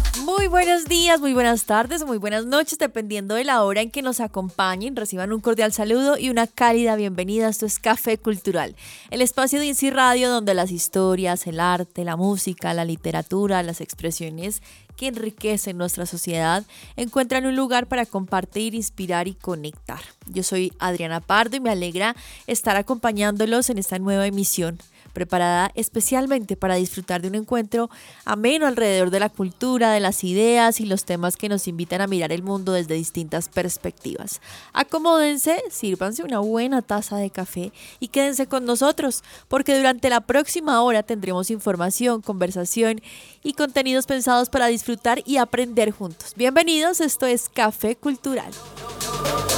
Muy buenos días, muy buenas tardes, muy buenas noches, dependiendo de la hora en que nos acompañen. Reciban un cordial saludo y una cálida bienvenida. Esto es Café Cultural, el espacio de INSI Radio donde las historias, el arte, la música, la literatura, las expresiones que enriquecen nuestra sociedad encuentran un lugar para compartir, inspirar y conectar. Yo soy Adriana Pardo y me alegra estar acompañándolos en esta nueva emisión, preparada especialmente para disfrutar de un encuentro ameno alrededor de la cultura, de las ideas y los temas que nos invitan a mirar el mundo desde distintas perspectivas. Acomódense, sírvanse una buena taza de café y quédense con nosotros, porque durante la próxima hora tendremos información, conversación y contenidos pensados para disfrutar y aprender juntos. Bienvenidos, esto es Café Cultural.